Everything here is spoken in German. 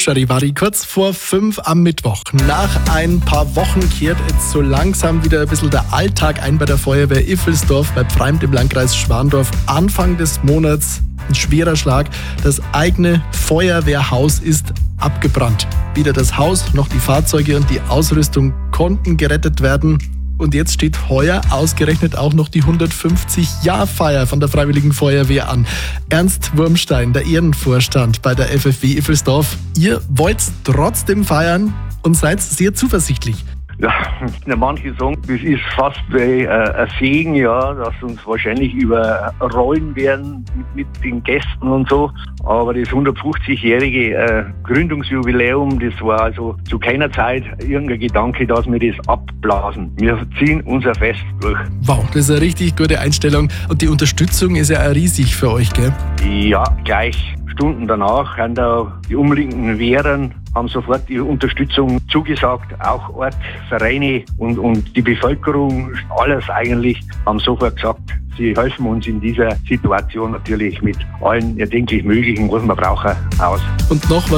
Charivari, kurz vor 5 am Mittwoch. Nach ein paar Wochen kehrt jetzt so langsam wieder ein bisschen der Alltag ein bei der Feuerwehr Iffelsdorf bei Pfreimd im Landkreis Schwandorf. Anfang des Monats ein schwerer Schlag. Das eigene Feuerwehrhaus ist abgebrannt. Weder das Haus noch die Fahrzeuge und die Ausrüstung konnten gerettet werden. Und jetzt steht heuer ausgerechnet auch noch die 150-Jahr-Feier von der Freiwilligen Feuerwehr an. Ernst Wurmstein, der Ehrenvorstand bei der FFW Iffelsdorf. Ihr wollt trotzdem feiern und seid sehr zuversichtlich. Ja, manche sagen, das ist fast ein Segen, ja, dass uns wahrscheinlich überrollen werden mit den Gästen und so. Aber das 150-jährige Gründungsjubiläum, das war also zu keiner Zeit irgendein Gedanke, dass wir das abblasen. Wir ziehen unser Fest durch. Wow, das ist eine richtig gute Einstellung. Und die Unterstützung ist ja auch riesig für euch, gell? Ja, gleich Stunden danach haben da die umliegenden Wehren haben sofort die Unterstützung zugesagt, auch Ort, Vereine und die Bevölkerung, alles eigentlich, haben sofort gesagt, sie helfen uns in dieser Situation natürlich mit allen erdenklich Möglichen, was wir brauchen, aus. Und noch